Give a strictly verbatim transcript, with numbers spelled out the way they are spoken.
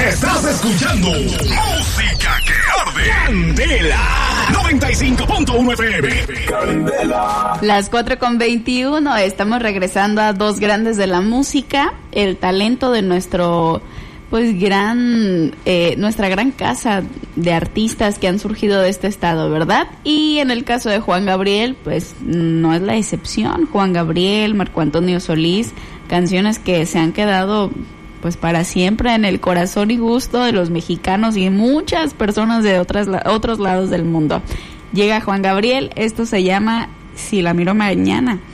Estás escuchando Música que Arde. Candela noventa y cinco punto uno F M. Candela. Las cuatro con veintiuno. Estamos regresando a dos grandes de la música. El talento de nuestro, pues, gran, eh, nuestra gran casa de artistas que han surgido de este estado, ¿verdad? Y en el caso de Juan Gabriel, pues, no es la excepción. Juan Gabriel, Marco Antonio Solís, canciones que se han quedado, pues, para siempre en el corazón y gusto de los mexicanos y de muchas personas de otras, otros lados del mundo. Llega Juan Gabriel, esto se llama Si la miro mañana.